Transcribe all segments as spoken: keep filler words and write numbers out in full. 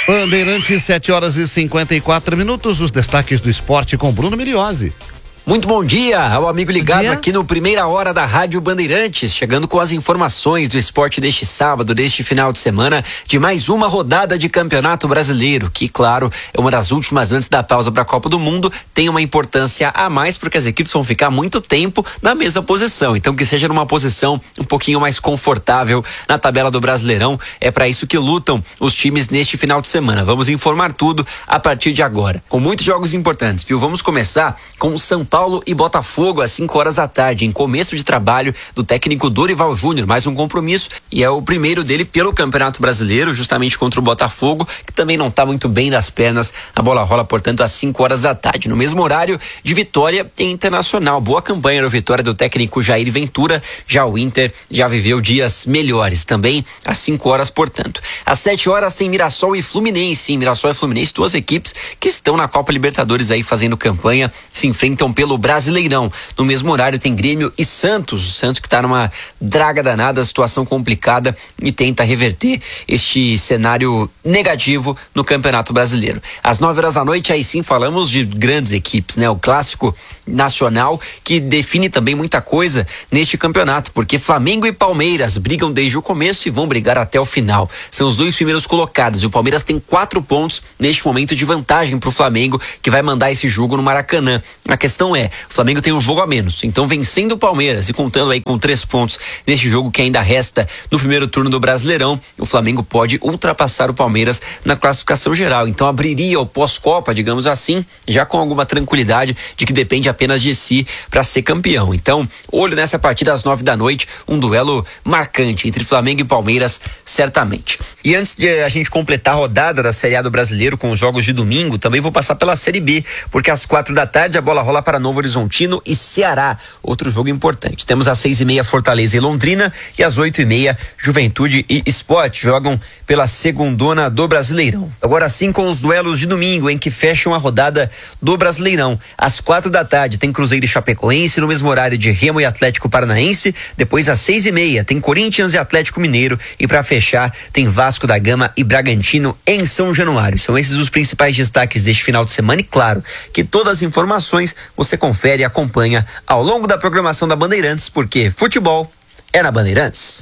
Bandeirantes, sete horas e cinquenta e quatro minutos, os destaques do esporte com Bruno Miliose. Muito bom dia ao amigo ligado aqui no Primeira Hora da Rádio Bandeirantes, chegando com as informações do esporte deste sábado, deste final de semana, de mais uma rodada de Campeonato Brasileiro, que, claro, é uma das últimas antes da pausa para a Copa do Mundo, tem uma importância a mais, porque as equipes vão ficar muito tempo na mesma posição, então que seja numa posição um pouquinho mais confortável na tabela do Brasileirão, é para isso que lutam os times neste final de semana. Vamos informar tudo a partir de agora, com muitos jogos importantes, viu? Vamos começar com o São Paulo Paulo e Botafogo às cinco horas da tarde, em começo de trabalho do técnico Dorival Júnior, mais um compromisso, e é o primeiro dele pelo Campeonato Brasileiro, justamente contra o Botafogo, que também não está muito bem das pernas. A bola rola, portanto, às cinco horas da tarde. No mesmo horário de Vitória e Internacional. Boa campanha no Vitória do técnico Jair Ventura, já o Inter já viveu dias melhores, também às cinco horas, portanto. Às sete horas tem Mirassol e Fluminense, em Mirassol e Fluminense, duas equipes que estão na Copa Libertadores aí fazendo campanha, se enfrentam pelo Brasileirão. No mesmo horário tem Grêmio e Santos, o Santos que está numa draga danada, situação complicada e tenta reverter este cenário negativo no Campeonato Brasileiro. Às nove horas da noite, aí sim falamos de grandes equipes, né? O clássico nacional que define também muita coisa neste campeonato, porque Flamengo e Palmeiras brigam desde o começo e vão brigar até o final. São os dois primeiros colocados e o Palmeiras tem quatro pontos neste momento de vantagem para o Flamengo, que vai mandar esse jogo no Maracanã. A questão é, o Flamengo tem um jogo a menos, então vencendo o Palmeiras e contando aí com três pontos neste jogo que ainda resta no primeiro turno do Brasileirão, o Flamengo pode ultrapassar o Palmeiras na classificação geral, então abriria o pós-Copa, digamos assim, já com alguma tranquilidade de que depende apenas de si para ser campeão. Então, olho nessa partida às nove da noite, um duelo marcante entre Flamengo e Palmeiras, certamente. E antes de a gente completar a rodada da Série A do Brasileiro com os jogos de domingo, também vou passar pela Série B, porque às quatro da tarde a bola rola para Novo Horizontino e Ceará, outro jogo importante. Temos às seis e meia Fortaleza e Londrina e às oito e meia Juventude e Sport jogam pela segundona do Brasileirão. Agora sim com os duelos de domingo, em que fecham a rodada do Brasileirão. Às quatro da tarde tem Cruzeiro e Chapecoense, no mesmo horário de Remo e Atlético Paranaense. Depois às seis e meia tem Corinthians e Atlético Mineiro e para fechar tem Vasco da Gama e Bragantino em São Januário. São esses os principais destaques deste final de semana e claro que todas as informações você confere e acompanha ao longo da programação da Bandeirantes, porque futebol é na Bandeirantes.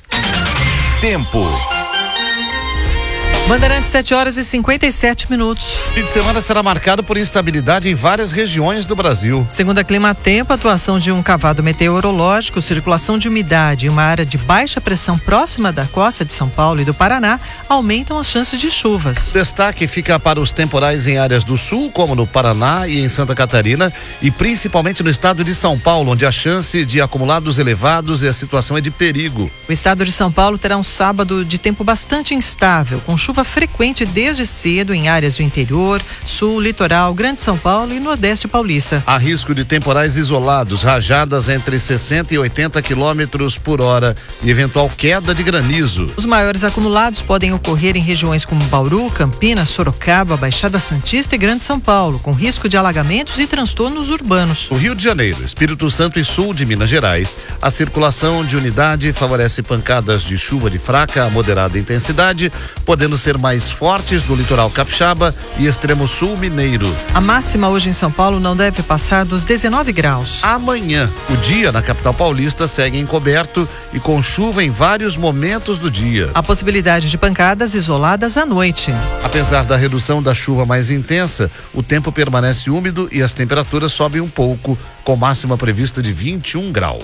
Tempo. Bandeirantes, sete horas e cinquenta e sete minutos. O fim de semana será marcado por instabilidade em várias regiões do Brasil. Segundo a Climatempo, a atuação de um cavado meteorológico, circulação de umidade e uma área de baixa pressão próxima da costa de São Paulo e do Paraná aumentam as chances de chuvas. Destaque fica para os temporais em áreas do sul, como no Paraná e em Santa Catarina, e principalmente no estado de São Paulo, onde a chance de acumulados elevados e a situação é de perigo. O estado de São Paulo terá um sábado de tempo bastante instável, com chuva frequente desde cedo em áreas do interior, sul, litoral, Grande São Paulo e Nordeste Paulista. Há risco de temporais isolados, rajadas entre sessenta e oitenta quilômetros por hora e eventual queda de granizo. Os maiores acumulados podem ocorrer em regiões como Bauru, Campinas, Sorocaba, Baixada Santista e Grande São Paulo, com risco de alagamentos e transtornos urbanos. No Rio de Janeiro, Espírito Santo e sul de Minas Gerais, a circulação de umidade favorece pancadas de chuva de fraca a moderada intensidade, podendo ser mais fortes no litoral capixaba e extremo sul mineiro. A máxima hoje em São Paulo não deve passar dos dezenove graus. Amanhã, o dia na capital paulista segue encoberto e com chuva em vários momentos do dia. A possibilidade de pancadas isoladas à noite. Apesar da redução da chuva mais intensa, o tempo permanece úmido e as temperaturas sobem um pouco, com máxima prevista de vinte e um graus.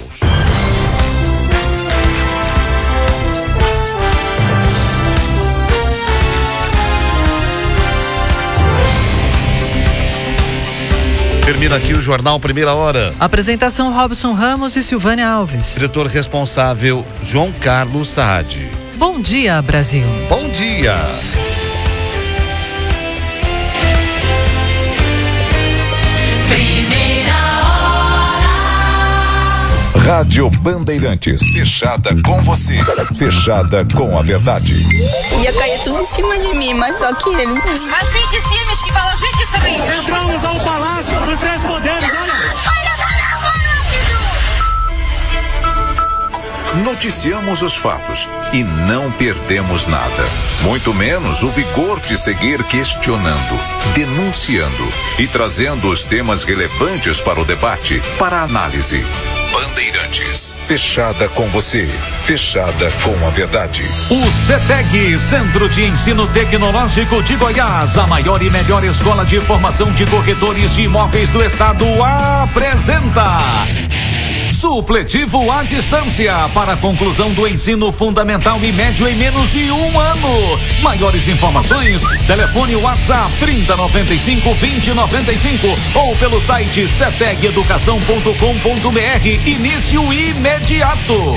Termina aqui o Jornal Primeira Hora. Apresentação Robson Ramos e Silvânia Alves. Diretor responsável João Carlos Saad. Bom dia, Brasil. Bom dia. Primeira Hora. Rádio Bandeirantes. Fechada com você. Fechada com a verdade. Ia cair tudo em cima de mim, mas só que ele... Mas vem de cima, que fala, gente, isso aí. Entramos ao Palácio dos Três Poderes, olha. Noticiamos os fatos e não perdemos nada. Muito menos o vigor de seguir questionando, denunciando e trazendo os temas relevantes para o debate, para a análise. Bandeirantes, fechada com você, fechada com a verdade. O CETEG, Centro de Ensino Tecnológico de Goiás, a maior e melhor escola de formação de corretores de imóveis do estado, apresenta supletivo à distância para a conclusão do ensino fundamental e médio em menos de um ano. Maiores informações, telefone WhatsApp trinta, noventa e cinco, vinte, noventa e cinco ou pelo site ceteg educação ponto com ponto br. Início imediato.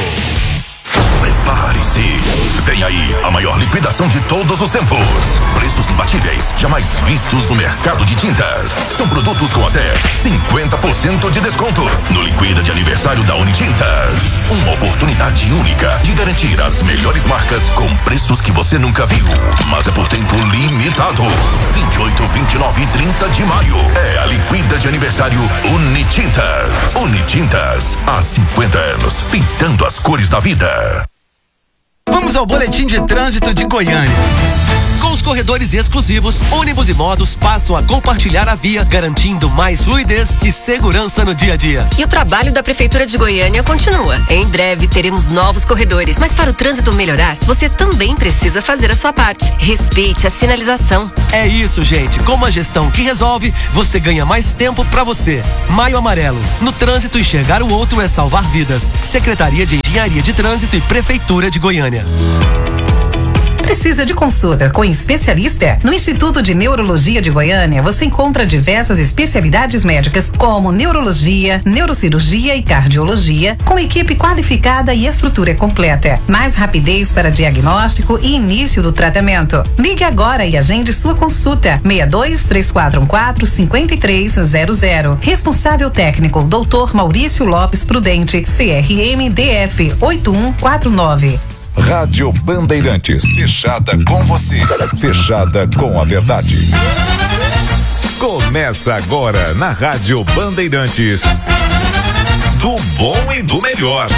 Prepare-se. Vem aí a maior liquidação de todos os tempos. Preços imbatíveis, jamais vistos no mercado de tintas. São produtos com até cinquenta por cento de desconto no Liquida de Aniversário da Unitintas. Uma oportunidade única de garantir as melhores marcas com preços que você nunca viu. Mas é por tempo limitado. vinte e oito, vinte e nove e trinta de maio. É a Liquida de Aniversário Unitintas. Unitintas, há cinquenta anos, pintando as cores da vida. Vamos ao boletim de trânsito de Goiânia. Com os corredores exclusivos, ônibus e motos passam a compartilhar a via, garantindo mais fluidez e segurança no dia a dia. E o trabalho da Prefeitura de Goiânia continua. Em breve teremos novos corredores, mas para o trânsito melhorar, você também precisa fazer a sua parte. Respeite a sinalização. É isso, gente. Com uma gestão que resolve, você ganha mais tempo para você. Maio Amarelo. No trânsito, enxergar o outro é salvar vidas. Secretaria de Engenharia de Trânsito e Prefeitura de Goiânia. Precisa de consulta com especialista? No Instituto de Neurologia de Goiânia, você encontra diversas especialidades médicas, como neurologia, neurocirurgia e cardiologia, com equipe qualificada e estrutura completa. Mais rapidez para diagnóstico e início do tratamento. Ligue agora e agende sua consulta. seis dois, três quatro um quatro, cinco três zero zero. Responsável técnico, doutor Maurício Lopes Prudente, C R M D F oito um quatro nove. Rádio Bandeirantes, fechada com você, fechada com a verdade. Começa agora na Rádio Bandeirantes, do bom e do melhor.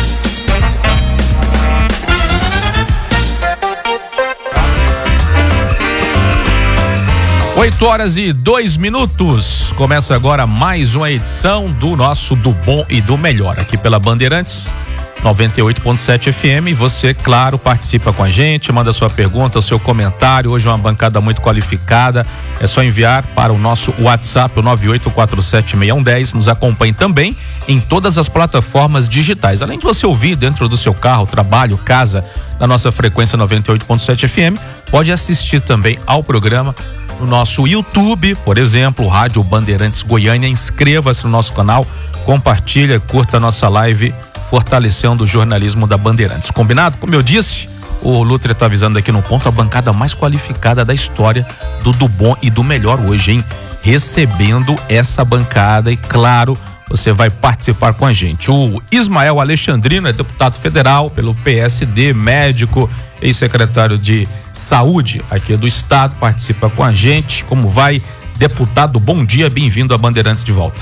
Oito horas e dois minutos. Começa agora mais uma edição do nosso Do Bom e do Melhor, aqui pela Bandeirantes noventa e oito ponto sete F M. Você, claro, participa com a gente, manda sua pergunta, o seu comentário. Hoje é uma bancada muito qualificada. É só enviar para o nosso WhatsApp, o nove oito quatro sete seis um um zero. Nos acompanhe também em todas as plataformas digitais. Além de você ouvir dentro do seu carro, trabalho, casa, na nossa frequência noventa e oito ponto sete F M, pode assistir também ao programa no nosso YouTube, por exemplo, Rádio Bandeirantes Goiânia. Inscreva-se no nosso canal, compartilha, curta a nossa live, fortalecendo o jornalismo da Bandeirantes. Combinado? Como eu disse, o Lutre está avisando aqui no ponto, a bancada mais qualificada da história do Do Bom e do Melhor hoje, hein? Recebendo essa bancada e, claro, você vai participar com a gente. O Ismael Alexandrino é deputado federal pelo P S D, médico, ex-secretário de Saúde aqui do estado, participa com a gente. Como vai, deputado? Bom dia, bem-vindo a Bandeirantes de volta.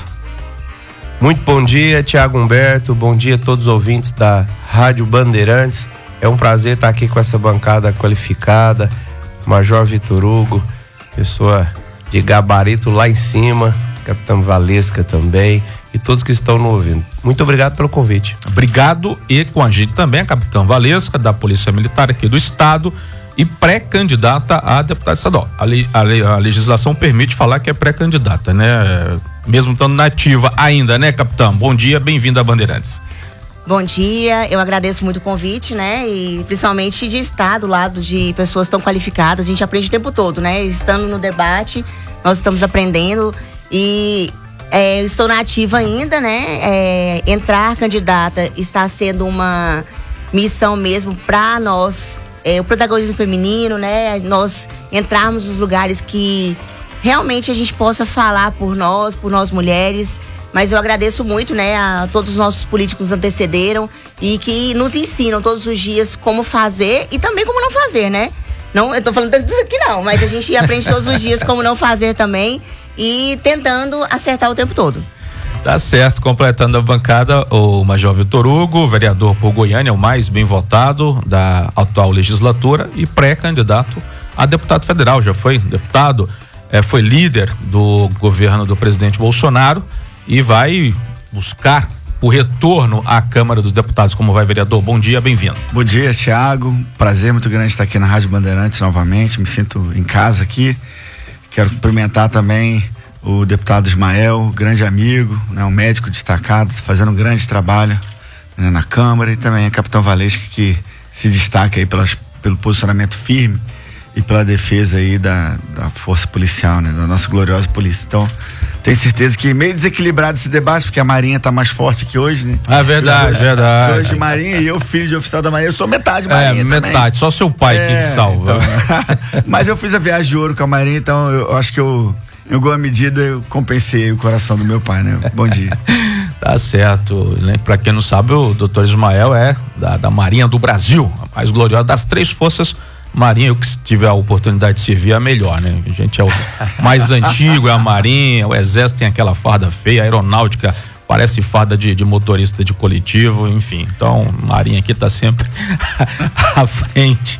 Muito bom dia, Tiago Humberto, bom dia a todos os ouvintes da Rádio Bandeirantes. É um prazer estar aqui com essa bancada qualificada, Major Vitor Hugo, pessoa de gabarito lá em cima, Capitão Valesca também e todos que estão nos ouvindo. Muito obrigado pelo convite. Obrigado, e com a gente também a Capitão Valesca, da Polícia Militar aqui do estado e pré-candidata a deputada estadual. A, le, a, le, a legislação permite falar que é pré-candidata, né? Mesmo estando nativa ainda, né, capitão? Bom dia, bem-vindo a Bandeirantes. Bom dia, eu agradeço muito o convite, né? E principalmente de estar do lado de pessoas tão qualificadas, a gente aprende o tempo todo, né? Estando no debate, nós estamos aprendendo e é, eu estou na ativa ainda, né? É, entrar candidata está sendo uma missão mesmo para nós, é, o protagonismo feminino, né? Nós entrarmos nos lugares que realmente a gente possa falar por nós, por nós mulheres, mas eu agradeço muito, né, a todos os nossos políticos que antecederam e que nos ensinam todos os dias como fazer e também como não fazer, né? Não, eu tô falando tudo aqui não, mas a gente aprende todos os dias como não fazer também e tentando acertar o tempo todo. Tá certo, completando a bancada, o Major Vitor Hugo, vereador por Goiânia, o mais bem votado da atual legislatura e pré-candidato a deputado federal, já foi deputado, eh, foi líder do governo do presidente Bolsonaro e vai buscar o retorno à Câmara dos Deputados. Como vai, vereador? Bom dia, bem-vindo. Bom dia, Thiago. Prazer muito grande estar aqui na Rádio Bandeirantes novamente. Me sinto em casa aqui. Quero cumprimentar também o deputado Ismael, grande amigo, né, um médico destacado, fazendo um grande trabalho, né, na Câmara, e também a capitão Valesca, que se destaca aí pelas, pelo posicionamento firme e pela defesa aí da, da força policial, né, da nossa gloriosa polícia. Então, tenho certeza que meio desequilibrado esse debate, porque a Marinha tá mais forte que hoje, né? Ah, verdade, eu, verdade. Dois de Marinha e eu, filho de oficial da Marinha, eu sou metade Marinha. É, metade, também. Só seu pai é, que te salva. Então, mas eu fiz a viagem de ouro com a Marinha, então eu, eu acho que eu, em alguma medida, eu compensei o coração do meu pai, né? Bom dia. Tá certo. Pra quem não sabe, o doutor Ismael é da, da Marinha do Brasil, a mais gloriosa das três forças. Marinha, eu que tiver a oportunidade de servir, é a melhor, né? A gente é o mais antigo, é a Marinha, o Exército tem aquela farda feia, a aeronáutica parece farda de, de motorista de coletivo, enfim. Então, Marinha aqui tá sempre à frente.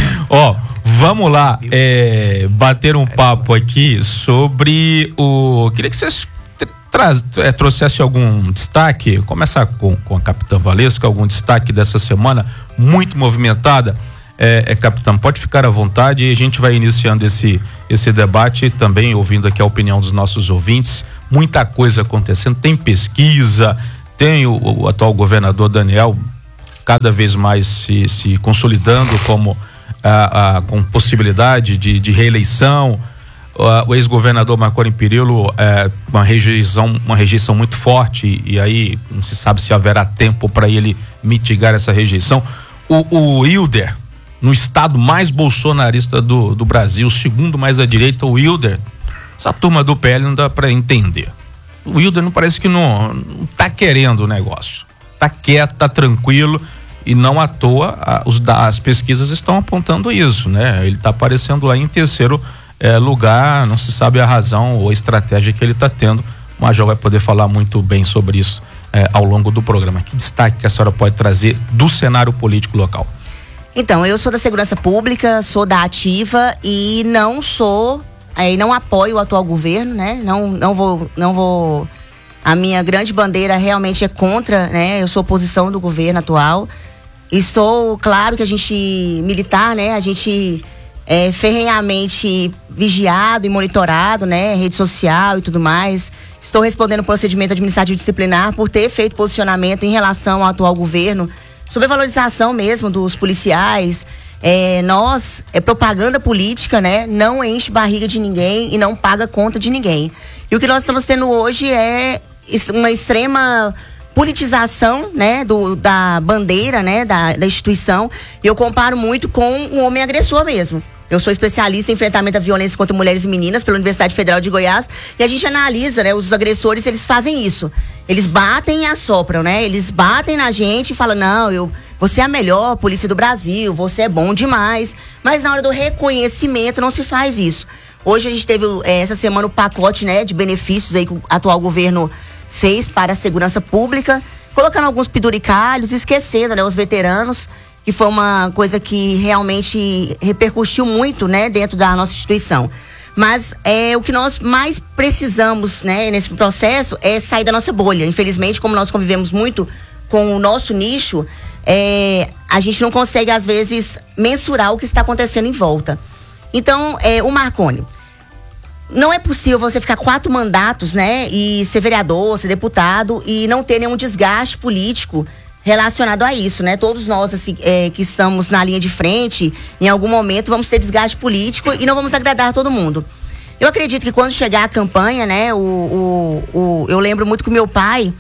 Ó, vamos lá, é, bater um papo aqui sobre o... Queria que vocês traz, é, trouxessem algum destaque, começar com, com a capitã Valesca, algum destaque dessa semana muito movimentada. É, é, capitão, pode ficar à vontade e a gente vai iniciando esse, esse debate também, ouvindo aqui a opinião dos nossos ouvintes. Muita coisa acontecendo, tem pesquisa, tem o, o atual governador Daniel cada vez mais se, se consolidando como a, a, com possibilidade de, de reeleição. Uh, o ex-governador Marconi Perillo, é, uma rejeição, uma rejeição muito forte, e, e aí não se sabe se haverá tempo para ele mitigar essa rejeição. O, o Hilder, no estado mais bolsonarista do, do Brasil, segundo mais à direita, o Hilder, essa turma do P L não dá para entender. O Hilder não parece que não, não tá querendo o negócio, tá quieto, tá tranquilo, e não à toa a, os, as pesquisas estão apontando isso, né? Ele tá aparecendo lá em terceiro é, lugar, não se sabe a razão ou a estratégia que ele tá tendo. O Major vai poder falar muito bem sobre isso é, ao longo do programa. Que destaque que a senhora pode trazer do cenário político local? Então, eu sou da segurança pública, sou da ativa e não sou, aí não apoio o atual governo, né? Não, não vou, não vou, a minha grande bandeira realmente é contra, né? Eu sou oposição do governo atual. Estou, claro que a gente, militar, né? A gente é ferrenhamente vigiado e monitorado, né? Rede social e tudo mais. Estou respondendo procedimento administrativo disciplinar por ter feito posicionamento em relação ao atual governo, sobre a valorização mesmo dos policiais. É, nós, é propaganda política, né? Não enche barriga de ninguém e não paga conta de ninguém. E o que nós estamos tendo hoje é uma extrema politização, né? Do, da bandeira, né? Da, da instituição. E eu comparo muito com um homem agressor mesmo. Eu sou especialista em enfrentamento à violência contra mulheres e meninas pela Universidade Federal de Goiás, e a gente analisa, né, os agressores, eles fazem isso. Eles batem e assopram, né? Eles batem na gente e falam, não, eu, você é a melhor polícia do Brasil, você é bom demais. Mas na hora do reconhecimento não se faz isso. Hoje a gente teve é, essa semana o pacote, né, de benefícios aí que o atual governo fez para a segurança pública, colocando alguns penduricalhos, esquecendo, né, os veteranos, que foi uma coisa que realmente repercutiu muito, né, dentro da nossa instituição. Mas é, o que nós mais precisamos, né, nesse processo é sair da nossa bolha. Infelizmente, como nós convivemos muito com o nosso nicho, é, a gente não consegue, às vezes, mensurar o que está acontecendo em volta. Então, é, o Marconi, não é possível você ficar quatro mandatos, né, e ser vereador, ser deputado e não ter nenhum desgaste político relacionado a isso, né? Todos nós, assim, é, que estamos na linha de frente, em algum momento vamos ter desgaste político e não vamos agradar todo mundo. Eu acredito que quando chegar a campanha, né? O, o, o, eu lembro muito que o meu pai,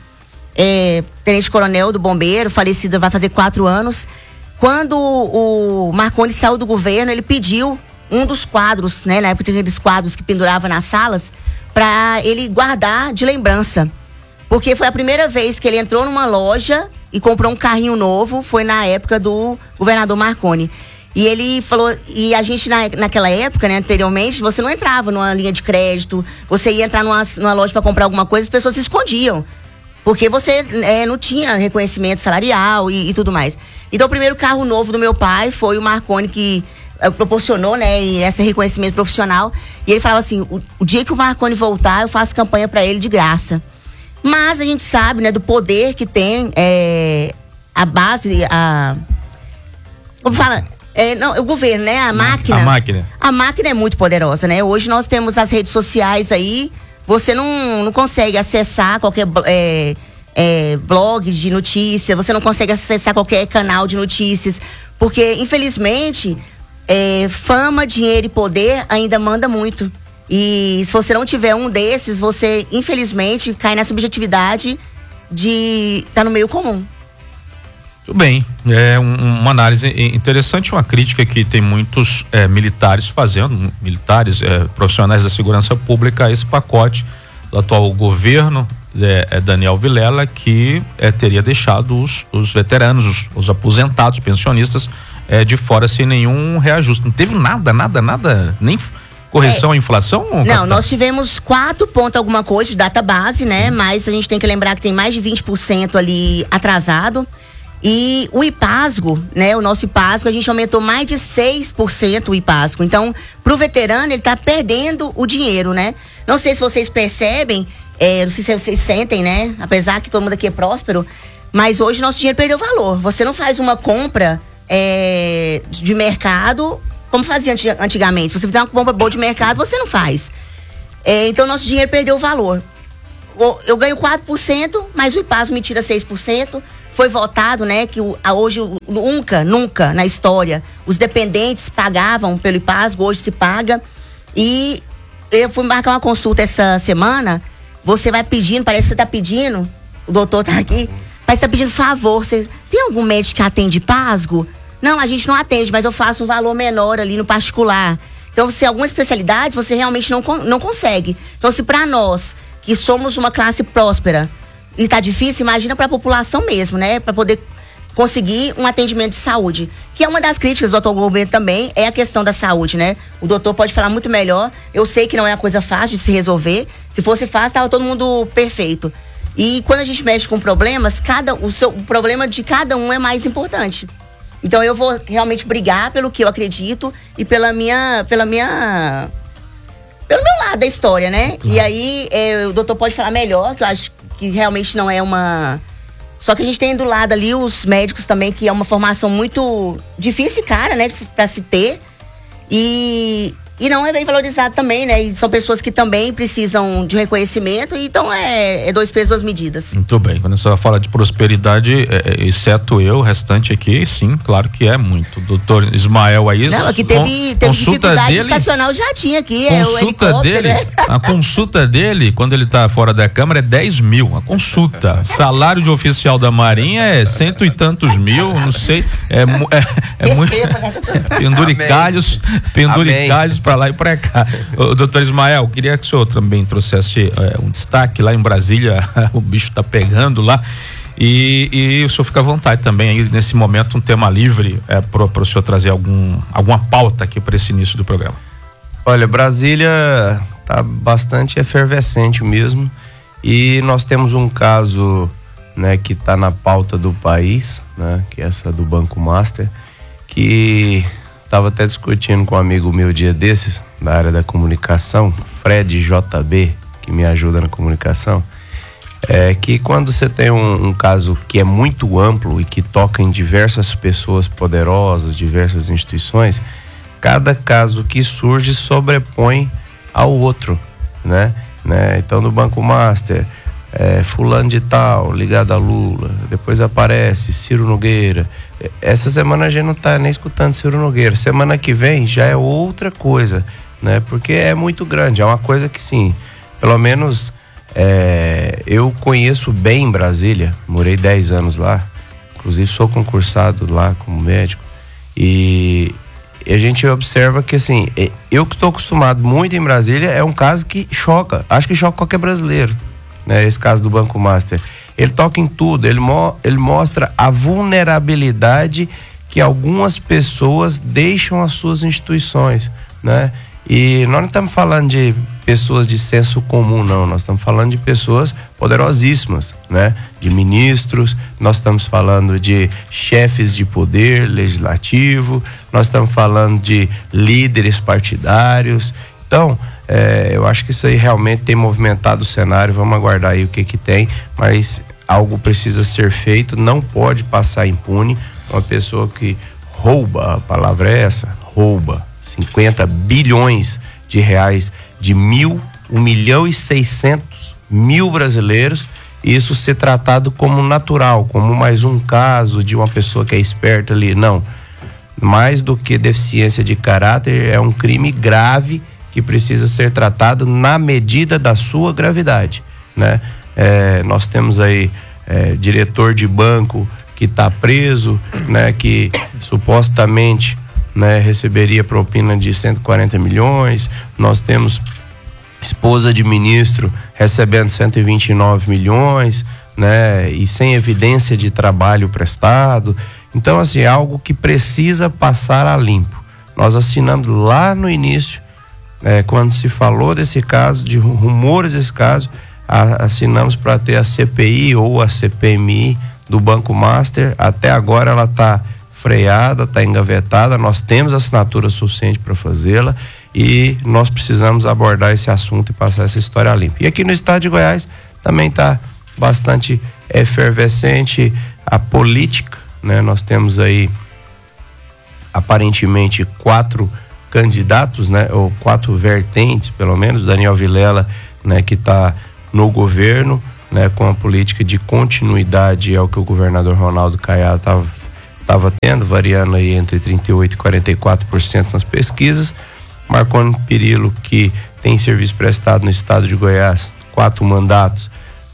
é, tenente-coronel do Bombeiro, falecido, vai fazer quatro anos. Quando o, o Marconi saiu do governo, ele pediu um dos quadros, né? Na época tinha aqueles quadros que pendurava nas salas, para ele guardar de lembrança. Porque foi a primeira vez que ele entrou numa loja e comprou um carrinho novo, foi na época do governador Marconi. E ele falou, e a gente na, naquela época, né, anteriormente, você não entrava numa linha de crédito, você ia entrar numa, numa loja para comprar alguma coisa, as pessoas se escondiam. Porque você é, não tinha reconhecimento salarial e, e tudo mais. Então o primeiro carro novo do meu pai foi o Marconi, que é, proporcionou, né, esse reconhecimento profissional. E ele falava assim, o, o dia que o Marconi voltar, eu faço campanha para ele de graça. Mas a gente sabe, né, do poder que tem é, a base, a... Como fala? É, não, o governo, né? A máquina. A máquina. A máquina é muito poderosa, né? Hoje nós temos as redes sociais aí, você não, não consegue acessar qualquer é, é, blog de notícia, você não consegue acessar qualquer canal de notícias, porque, infelizmente, é, fama, dinheiro e poder ainda manda muito. E se você não tiver um desses, você, infelizmente, cai na subjetividade de estar tá no meio comum. Tudo bem, é um, uma análise interessante, uma crítica que tem muitos é, militares fazendo, militares, é, profissionais da segurança pública, a esse pacote do atual governo, é, é Daniel Vilela, que é, teria deixado os, os veteranos, os, os aposentados, pensionistas, é, de fora sem nenhum reajuste. Não teve nada, nada, nada, nem correção à inflação? Não, capitão? Nós tivemos quatro pontos alguma coisa de data base, né? Sim. Mas a gente tem que lembrar que tem mais de vinte por cento ali atrasado. E o IPASGO, né, o nosso IPASGO, a gente aumentou mais de seis por cento o IPASGO. Então, pro veterano, ele tá perdendo o dinheiro, né? Não sei se vocês percebem, é, não sei se vocês sentem, né? Apesar que todo mundo aqui é próspero, mas hoje nosso dinheiro perdeu valor. Você não faz uma compra é, de mercado como fazia antigamente. Se você fizer uma compra boa de mercado, você não faz. É, então, nosso dinheiro perdeu o valor. Eu ganho quatro por cento, mas o IPASGO me tira seis por cento. Foi votado, né, que o, a, hoje o, nunca, nunca na história os dependentes pagavam pelo IPASGO, hoje se paga. E eu fui marcar uma consulta essa semana, você vai pedindo, parece que você tá pedindo, o doutor tá aqui, parece que tá pedindo favor, você tem algum médico que atende IPASGO? Não, a gente não atende, mas eu faço um valor menor ali no particular. Então, se alguma especialidade, você realmente não, não consegue. Então, se para nós, que somos uma classe próspera, e tá difícil, imagina para a população mesmo, né? Para poder conseguir um atendimento de saúde. Que é uma das críticas do atual governo também, é a questão da saúde, né? O doutor pode falar muito melhor. Eu sei que não é uma coisa fácil de se resolver. Se fosse fácil, tava todo mundo perfeito. E quando a gente mexe com problemas, cada, o, seu, o problema de cada um é mais importante. Então eu vou realmente brigar pelo que eu acredito e pela minha... Pela minha pelo meu lado da história, né? Claro. E aí, é, o doutor pode falar melhor, que eu acho que realmente não é uma... Só que a gente tem do lado ali os médicos também, que é uma formação muito difícil e cara, né, pra se ter. E, e não é bem valorizado também, né? E são pessoas que também precisam de reconhecimento, então é, é dois pesos, duas medidas. Muito bem, quando você fala de prosperidade, é, exceto eu, o restante aqui, sim, claro que é muito. Doutor Ismael aí... Não, aqui teve, teve dificuldade dele, de estacionar o jatinho aqui, é o helicóptero, dele, né? A consulta dele, quando ele tá fora da Câmara, é dez mil, a consulta. Salário de oficial da Marinha é cento e tantos mil, não sei, é, é, é muito... Penduricalhos, penduricalhos para lá e para cá. O doutor Ismael, queria que o senhor também trouxesse é, um destaque lá em Brasília, o bicho tá pegando lá, e, e o senhor fica à vontade também aí nesse momento, um tema livre é, para o senhor trazer algum, alguma pauta aqui para esse início do programa. Olha, Brasília tá bastante efervescente mesmo, e nós temos um caso, né, que tá na pauta do país, né, que é essa do Banco Master, que estava até discutindo com um amigo meu dia desses, da área da comunicação, Fred J B, que me ajuda na comunicação, é que quando você tem um, um caso que é muito amplo e que toca em diversas pessoas poderosas, diversas instituições, cada caso que surge sobrepõe ao outro, né? né? Então, no Banco Master, é, fulano de tal, ligado a Lula, depois aparece Ciro Nogueira. Essa semana a gente não tá nem escutando Ciro Nogueira. Semana que vem já é outra coisa, né? Porque é muito grande, é uma coisa que, sim, pelo menos é, eu conheço bem Brasília, morei dez anos lá, inclusive sou concursado lá como médico, e a gente observa que, assim, eu que estou acostumado muito em Brasília, é um caso que choca, acho que choca qualquer brasileiro, né? Esse caso do Banco Master. Ele toca em tudo, ele, mo- ele mostra a vulnerabilidade que algumas pessoas deixam as suas instituições, né? E nós não estamos falando de pessoas de senso comum, não. Nós estamos falando de pessoas poderosíssimas, né? De ministros, nós estamos falando de chefes de poder legislativo, nós estamos falando de líderes partidários. Então, é, eu acho que isso aí realmente tem movimentado o cenário. Vamos aguardar aí o que que tem, mas algo precisa ser feito, não pode passar impune. Uma pessoa que rouba, a palavra é essa, rouba cinquenta bilhões de reais de mil, um milhão e seiscentos mil brasileiros, e isso ser tratado como natural, como mais um caso de uma pessoa que é esperta ali. Não, mais do que deficiência de caráter, é um crime grave que precisa ser tratado na medida da sua gravidade, né? É, nós temos aí é, diretor de banco que está preso, né? Que supostamente, né, receberia propina de cento e quarenta milhões. Nós temos esposa de ministro recebendo cento e vinte e nove milhões, né, e sem evidência de trabalho prestado. Então, assim, é algo que precisa passar a limpo. Nós assinamos lá no início, é, quando se falou desse caso, de rumores desse caso, a, assinamos para ter a C P I ou a C P M I do Banco Master. Até agora ela está freada, está engavetada. Nós temos assinatura suficiente para fazê-la e nós precisamos abordar esse assunto e passar essa história limpa. E aqui no estado de Goiás também está bastante efervescente a política, né? Nós temos aí aparentemente quatro candidatos, né? Ou quatro vertentes, pelo menos. Daniel Vilela, né? Que está no governo, né? Com a política de continuidade ao que o governador Ronaldo Caiado estava estava tendo, variando aí entre trinta e oito por cento e quarenta e quatro por cento nas pesquisas. Marconi Perillo, que tem serviço prestado no estado de Goiás, quatro mandatos,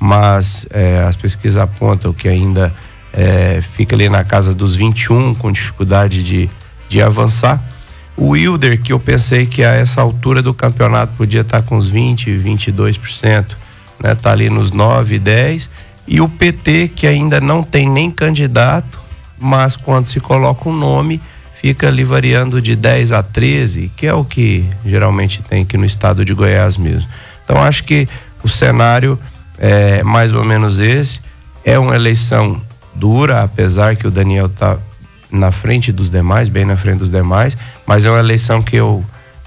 mas é, as pesquisas apontam que ainda é, fica ali na casa dos vinte e um, com dificuldade de, de avançar. O Wilder, que eu pensei que a essa altura do campeonato podia estar com uns vinte, vinte e dois por cento, né? Tá ali nos nove, dez. E o P T, que ainda não tem nem candidato, mas quando se coloca um nome, fica ali variando de dez a treze, que é o que geralmente tem aqui no estado de Goiás mesmo. Então acho que o cenário é mais ou menos esse. É uma eleição dura, apesar que o Daniel está na frente dos demais, bem na frente dos demais, mas é uma eleição que eu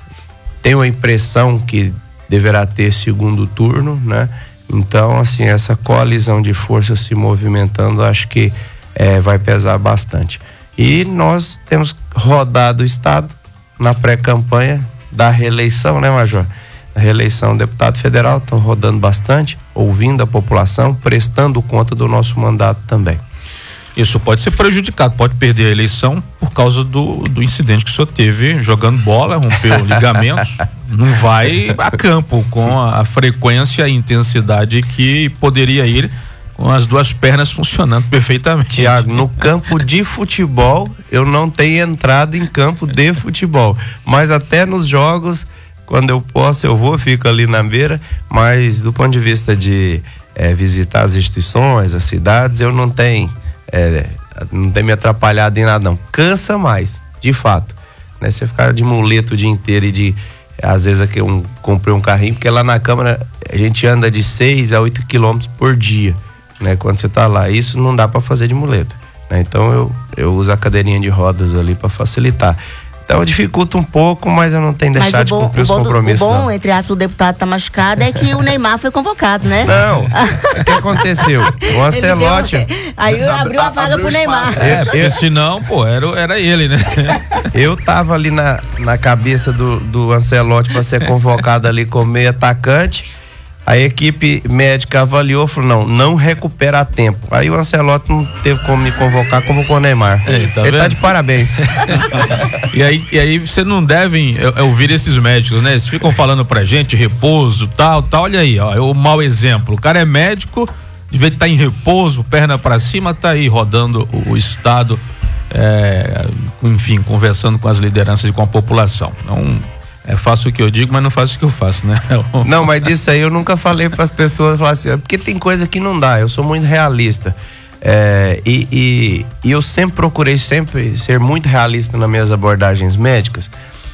tenho a impressão que deverá ter segundo turno, né? Então, assim, essa coalizão de forças se movimentando, acho que É, vai pesar bastante. E nós temos rodado o estado na pré-campanha da reeleição, né, Major? A reeleição do deputado federal, estão rodando bastante, ouvindo a população, prestando conta do nosso mandato também. Isso pode ser prejudicado, pode perder a eleição por causa do, do incidente que o senhor teve jogando bola, rompeu ligamentos, não vai a campo com a, a frequência e intensidade que poderia ir com as duas pernas funcionando perfeitamente. Tiago, no campo de futebol, eu não tenho entrado em campo de futebol, mas até nos jogos, quando eu posso, eu vou, fico ali na beira, mas do ponto de vista de é, visitar as instituições, as cidades, eu não tenho, é, não tenho me atrapalhado em nada, não. Cansa mais, de fato, né? Você ficar de muleta o dia inteiro e de, às vezes aqui eu comprei um carrinho, porque lá na Câmara a gente anda de seis a oito quilômetros por dia, né, quando você tá lá, isso não dá para fazer de muleta, né? Então eu, eu uso a cadeirinha de rodas ali para facilitar. Então dificulta um pouco, mas eu não tenho deixado mas de bom, cumprir os bom compromissos. O bom, não. entre aspas, o deputado tá machucado é que o Neymar foi convocado, né? Não, o que aconteceu? O Ancelotti... Deu, aí abriu a vaga pro Neymar. É, porque senão, pô, era, era ele, né? Eu tava ali na, na cabeça do, do Ancelotti para ser convocado ali como meio atacante. A equipe médica avaliou, falou, não, não recupera a tempo. Aí o Ancelotti não teve como me convocar, convocou o Neymar. É, tá Ele vendo? Tá de parabéns. e, aí, e aí você não devem ouvir esses médicos, né? Eles ficam falando pra gente, repouso, tal, tal. Olha aí, ó, é o mau exemplo. O cara é médico, devia estar em repouso, perna pra cima, tá aí rodando o, o estado, é, enfim, conversando com as lideranças e com a população. Não... É, faço o que eu digo, mas não faço o que eu faço, né? Não, mas disso aí eu nunca falei para as pessoas, falar assim, porque tem coisa que não dá, eu sou muito realista. É, e, e, e eu sempre procurei sempre ser muito realista nas minhas abordagens médicas.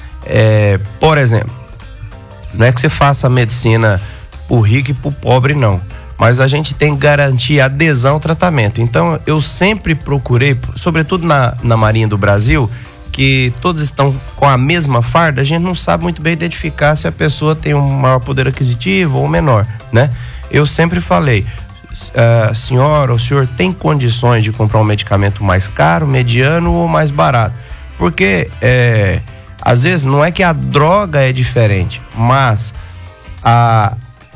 É, por exemplo, não é que você faça a medicina pro rico e pro pobre, não. Mas a gente tem que garantir adesão ao tratamento. Então, eu sempre procurei, sobretudo na, na Marinha do Brasil, que todos estão com a mesma farda, a gente não sabe muito bem identificar se a pessoa tem um maior poder aquisitivo ou menor, né? Eu sempre falei, Uh, senhora, o senhor tem condições de comprar um medicamento mais caro, mediano ou mais barato? Porque é, às vezes não é que a droga é diferente, mas a,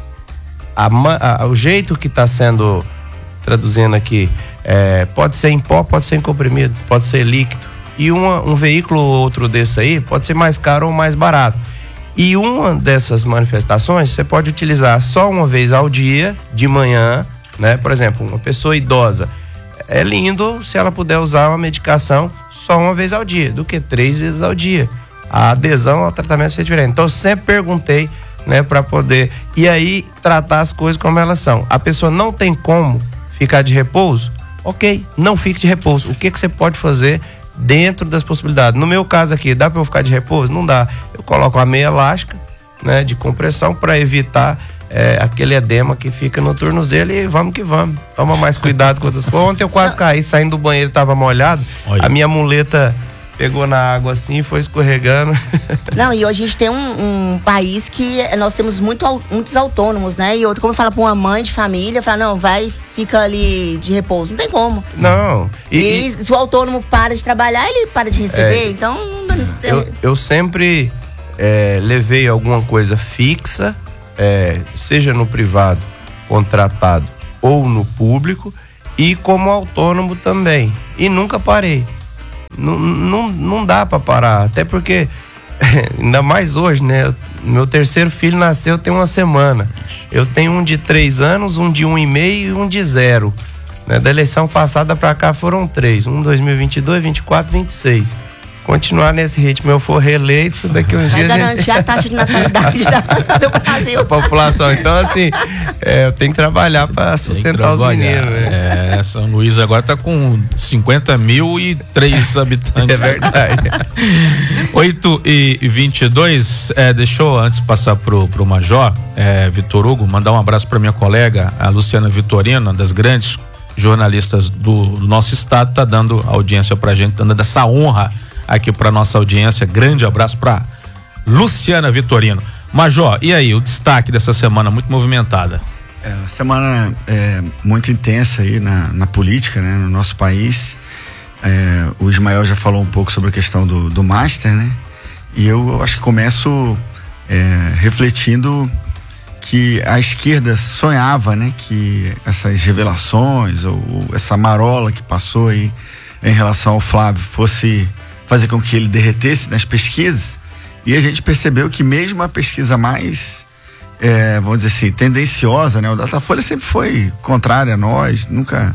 a, a, o jeito que está sendo traduzindo aqui é, pode ser em pó, pode ser em comprimido, pode ser líquido. E uma, um veículo ou outro desse aí pode ser mais caro ou mais barato. E uma dessas manifestações você pode utilizar só uma vez ao dia, de manhã, né? Por exemplo, uma pessoa idosa, é lindo se ela puder usar uma medicação só uma vez ao dia, do que três vezes ao dia. A adesão ao tratamento é diferente. Então eu sempre perguntei, né, para poder, e aí tratar as coisas como elas são. A pessoa não tem como ficar de repouso, ok, não fique de repouso. O que que você pode fazer dentro das possibilidades? No meu caso aqui, dá para eu ficar de repouso? Não dá. Eu coloco a meia elástica, né, de compressão para evitar É, aquele edema que fica no tornozelo e vamos que vamos. Toma mais cuidado com outras coisas. Ontem eu quase caí, saindo do banheiro, tava molhado. Olha. A minha muleta pegou na água assim e foi escorregando. Não, e hoje a gente tem um, um país que nós temos muito, muitos autônomos, né? E outro, como fala pra uma mãe de família, fala, não, vai, fica ali de repouso. Não tem como. Não. E, e, e se o autônomo para de trabalhar, ele para de receber, é, então... Eu, eu sempre é, levei alguma coisa fixa, É, seja no privado, contratado ou no público, e como autônomo também, e nunca parei. Não, não, não dá para parar, até porque ainda mais hoje, né? Meu terceiro filho nasceu tem uma semana. Eu tenho um de três anos, um de um e meio e um de zero, né? Da eleição passada para cá foram três, um dois mil e vinte e dois, vinte e quatro, vinte e seis. Continuar nesse ritmo, eu for reeleito, daqui uns dias... Vai garantir a, gente... a taxa de natalidade da, do Brasil. A população. Então, assim, é, eu tenho que trabalhar para sustentar trabalhar. os meninos. Né? É, São Luís agora tá com cinquenta mil e três habitantes. É verdade. oito e vinte e dois, é, deixa eu, antes de passar pro, pro Major, é, Vitor Hugo, mandar um abraço para minha colega, a Luciana Vitorino, uma das grandes jornalistas do, do nosso estado, tá dando audiência pra gente, dando essa honra aqui para nossa audiência. Grande abraço para Luciana Vitorino. Major, e aí, o destaque dessa semana muito movimentada? É, semana é, muito intensa aí na, na política, né, no nosso país. É, o Ismael já falou um pouco sobre a questão do, do Master, né? E eu acho que começo é, refletindo que a esquerda sonhava, né, que essas revelações ou, ou essa marola que passou aí em relação ao Flávio fosse fazer com que ele derretesse nas pesquisas, e a gente percebeu que mesmo a pesquisa mais, é, vamos dizer assim, tendenciosa, né? O Datafolha sempre foi contrário a nós, nunca,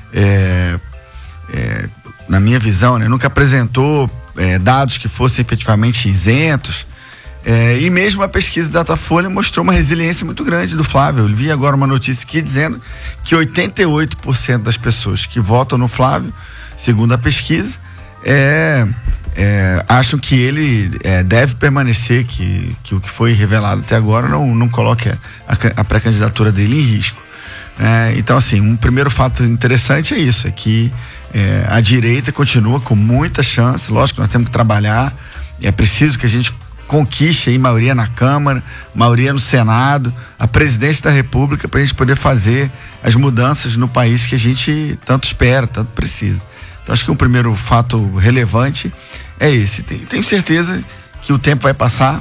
é, é, na minha visão, né? Nunca apresentou é, dados que fossem efetivamente isentos, é, e mesmo a pesquisa do Datafolha mostrou uma resiliência muito grande do Flávio. Eu vi agora uma notícia aqui dizendo que oitenta e oito por cento das pessoas que votam no Flávio, segundo a pesquisa, É, é, acham que ele é, deve permanecer, que, que o que foi revelado até agora não, não coloque a, a pré-candidatura dele em risco. É, então, assim, um primeiro fato interessante é isso, é que é, a direita continua com muita chance. Lógico que nós temos que trabalhar, é preciso que a gente conquiste aí maioria na Câmara, maioria no Senado, a presidência da República, para a gente poder fazer as mudanças no país que a gente tanto espera, tanto precisa. Então, acho que um primeiro fato relevante é esse. Tenho certeza que o tempo vai passar,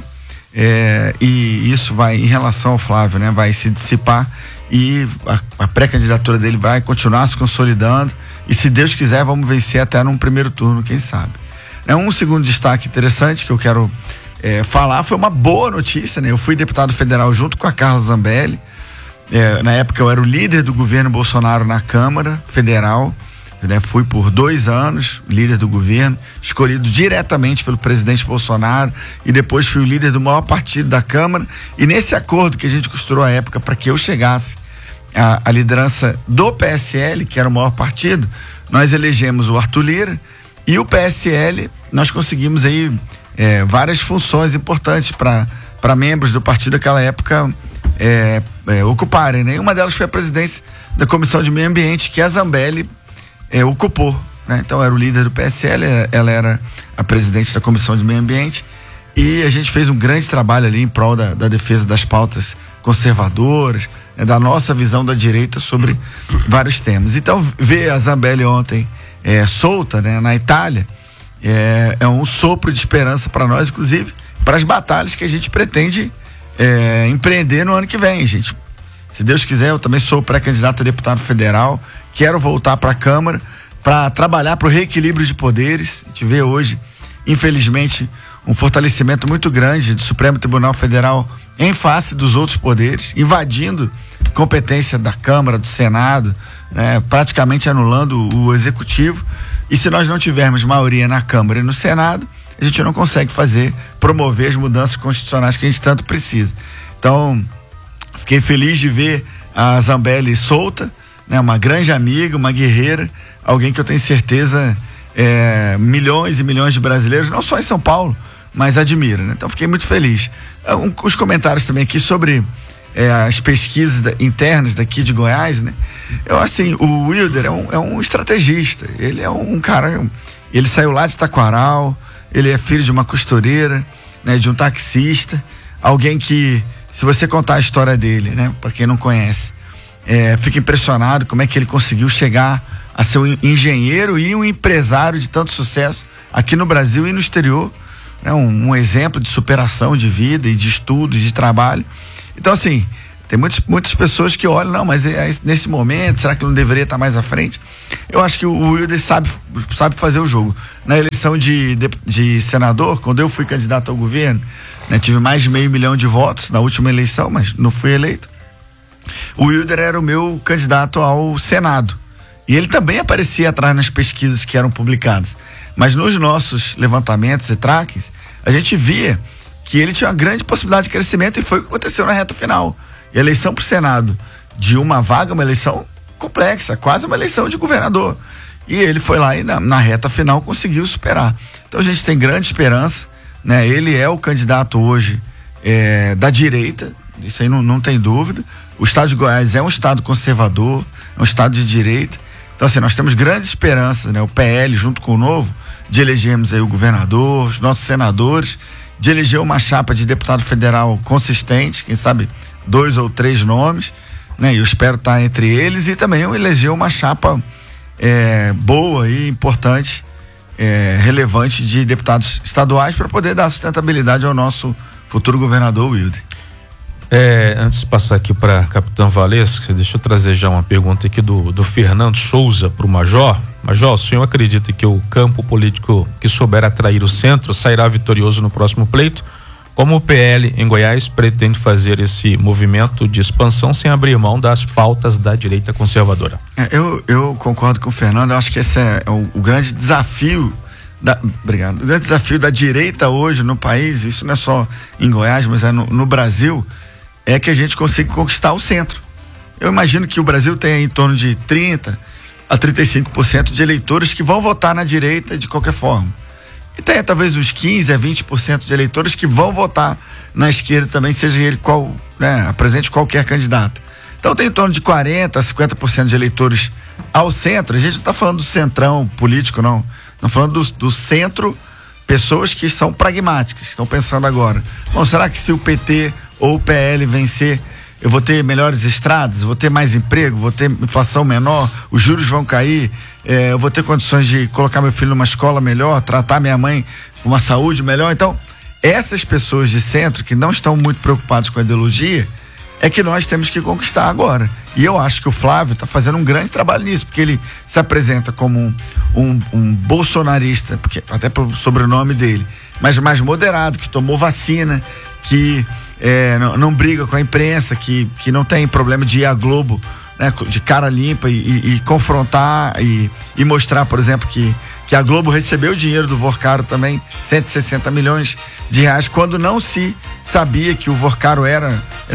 é, e isso vai, em relação ao Flávio, né, vai se dissipar, e a, a pré-candidatura dele vai continuar se consolidando, e se Deus quiser vamos vencer até num primeiro turno, quem sabe. É, um segundo destaque interessante que eu quero é, falar foi uma boa notícia, né? Eu fui deputado federal junto com a Carla Zambelli, é, na época eu era o líder do governo Bolsonaro na Câmara Federal. Né, fui por dois anos líder do governo, escolhido diretamente pelo presidente Bolsonaro, e depois fui o líder do maior partido da Câmara, e nesse acordo que a gente costurou à época para que eu chegasse a, a liderança do P S L, que era o maior partido, nós elegemos o Arthur Lira, e o P S L, nós conseguimos aí é, várias funções importantes para para membros do partido naquela época é, é, ocuparem, né? E uma delas foi a presidência da Comissão de Meio Ambiente, que a Zambelli é, ocupou, né? Então era o líder do P S L, ela era a presidente da Comissão de Meio Ambiente, e a gente fez um grande trabalho ali em prol da, da defesa das pautas conservadoras, né? Da nossa visão da direita sobre vários temas. Então ver a Zambelli ontem é, solta, né, na Itália é, é um sopro de esperança para nós, inclusive para as batalhas que a gente pretende é, empreender no ano que vem, gente. Se Deus quiser, eu também sou pré-candidato a deputado federal, quero voltar para a Câmara para trabalhar para o reequilíbrio de poderes. A gente vê hoje, infelizmente, um fortalecimento muito grande do Supremo Tribunal Federal em face dos outros poderes, invadindo competência da Câmara, do Senado, né, praticamente anulando o Executivo. E se nós não tivermos maioria na Câmara e no Senado, a gente não consegue fazer, promover as mudanças constitucionais que a gente tanto precisa. Então, fiquei feliz de ver a Zambelli solta, né, uma grande amiga, uma guerreira, alguém que eu tenho certeza é, milhões e milhões de brasileiros, não só em São Paulo, mas admira, né? Então fiquei muito feliz. Um, os comentários também aqui sobre é, as pesquisas da, internas daqui de Goiás, né? Eu, assim, o Wilder é um, é um estrategista, ele é um, um cara, ele saiu lá de Taquaral, ele é filho de uma costureira, né, de um taxista, alguém que, se você contar a história dele, né, para quem não conhece, é, fica impressionado como é que ele conseguiu chegar a ser um engenheiro e um empresário de tanto sucesso aqui no Brasil e no exterior, né, um, um exemplo de superação de vida e de estudos, de trabalho. Então, assim, tem muitas, muitas pessoas que olham, não, mas é, é nesse momento, será que não deveria estar mais à frente? Eu acho que o Wilder sabe, sabe fazer o jogo. Na eleição de, de, de senador, quando eu fui candidato ao governo, né, tive mais de meio milhão de votos na última eleição, mas não fui eleito. O Wilder era o meu candidato ao Senado. E ele também aparecia atrás nas pesquisas que eram publicadas. Mas nos nossos levantamentos e traques, a gente via que ele tinha uma grande possibilidade de crescimento, e foi o que aconteceu na reta final. E a eleição para o Senado de uma vaga, uma eleição complexa, quase uma eleição de governador. E ele foi lá e na, na reta final conseguiu superar. Então a gente tem grande esperança, né? Ele é o candidato hoje é, da direita, isso aí não, não tem dúvida. O estado de Goiás é um estado conservador, é um estado de direita. Então, assim, nós temos grandes esperanças, né? O P L, junto com o Novo, de elegermos aí o governador, os nossos senadores, de eleger uma chapa de deputado federal consistente, quem sabe dois ou três nomes, né? Eu espero estar entre eles, e também eu eleger uma chapa é, boa e importante, é, relevante de deputados estaduais para poder dar sustentabilidade ao nosso futuro governador Wilder. É, antes de passar aqui para Capitão Valesca, deixa eu trazer já uma pergunta aqui do, do Fernando Souza para o Major. Major, o senhor acredita que o campo político que souber atrair o centro sairá vitorioso no próximo pleito? Como o P L em Goiás pretende fazer esse movimento de expansão sem abrir mão das pautas da direita conservadora? É, eu, eu concordo com o Fernando, eu acho que esse é o, o grande desafio da, obrigado, o grande desafio da direita hoje no país, isso não é só em Goiás, mas é no, no Brasil, é que a gente consiga conquistar o centro. Eu imagino que o Brasil tenha em torno de trinta a trinta e cinco por cento de eleitores que vão votar na direita de qualquer forma. E tem talvez uns quinze a vinte por cento de eleitores que vão votar na esquerda também, seja ele qual, né, apresente qualquer candidato. Então tem em torno de quarenta a cinquenta por cento de eleitores ao centro. A gente não está falando do centrão político, não. Estamos falando do, do centro, pessoas que são pragmáticas, que estão pensando agora. Bom, será que se o P T ou o P L vencer, eu vou ter melhores estradas, vou ter mais emprego, vou ter inflação menor, os juros vão cair, é, eu vou ter condições de colocar meu filho numa escola melhor, tratar minha mãe com uma saúde melhor. Então, essas pessoas de centro que não estão muito preocupadas com a ideologia, é que nós temos que conquistar agora. E eu acho que o Flávio está fazendo um grande trabalho nisso, porque ele se apresenta como um, um, um bolsonarista, porque, até pelo sobrenome dele, mas mais moderado, que tomou vacina, que É, não, não briga com a imprensa, que, que não tem problema de ir à Globo, né, de cara limpa e, e, e confrontar e, e mostrar, por exemplo, que, que a Globo recebeu o dinheiro do Vorcaro também, cento e sessenta milhões de reais, quando não se sabia que o Vorcaro era essa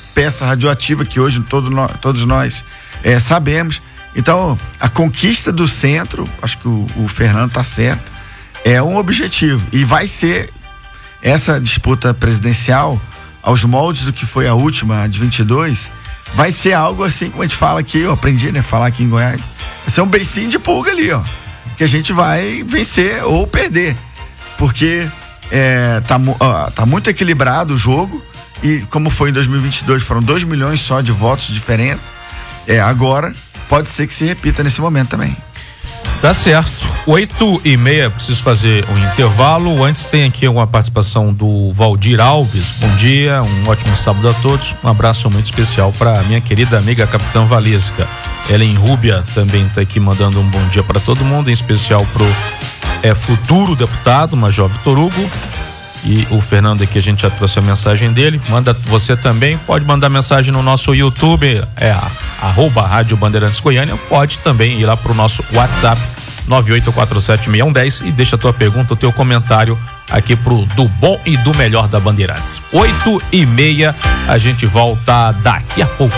peça radioativa que hoje todo nós, todos nós é, sabemos. Então, a conquista do centro, acho que o, o Fernando tá certo, é um objetivo. E vai ser essa disputa presidencial, aos moldes do que foi a última, de vinte e dois, vai ser algo assim, como a gente fala aqui, eu aprendi, né, falar aqui em Goiás, vai ser um beicinho de pulga ali, ó, que a gente vai vencer ou perder, porque é, tá, ó, tá muito equilibrado o jogo, e como foi em dois mil e vinte e dois, foram dois milhões só de votos de diferença, é, agora pode ser que se repita nesse momento também. Tá certo. Oito e meia, preciso fazer um intervalo. Antes tem aqui uma participação do Valdir Alves. Bom dia, um ótimo sábado a todos. Um abraço muito especial para minha querida amiga Capitã Valesca. Ellen Rúbia também tá aqui mandando um bom dia para todo mundo, em especial pro é, futuro deputado Major Vitor Hugo. E o Fernando aqui, a gente já trouxe a mensagem dele. Manda você também, pode mandar mensagem no nosso YouTube, é a, arroba Rádio Bandeirantes Goiânia. Pode também ir lá pro nosso WhatsApp nove oito quatro sete seis um um zero e deixa a tua pergunta, o teu comentário aqui pro Do Bom e do Melhor da Bandeirantes. Oito e meia, a gente volta daqui a pouco.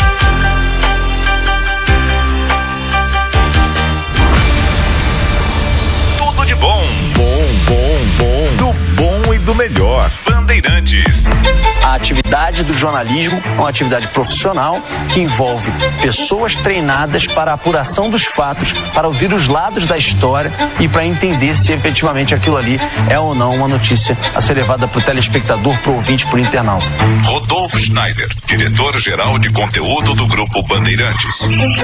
Tudo de bom, bom, bom, bom, do bom e do melhor. Bandeirantes. A atividade do jornalismo é uma atividade profissional que envolve pessoas treinadas para a apuração dos fatos, para ouvir os lados da história e para entender se efetivamente aquilo ali é ou não uma notícia a ser levada para o telespectador, para o ouvinte, para o internauta. Rodolfo Schneider, diretor-geral de conteúdo do Grupo Bandeirantes.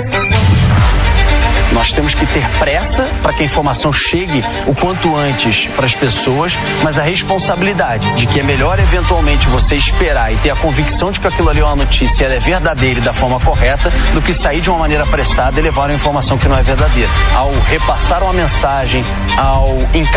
Nós temos que ter pressa para que a informação chegue o quanto antes para as pessoas, mas a responsabilidade de que é melhor eventualmente você esperar e ter a convicção de que aquilo ali é uma notícia, ela é verdadeira e da forma correta, do que sair de uma maneira apressada e levar uma informação que não é verdadeira. Ao repassar uma mensagem, ao encaminhar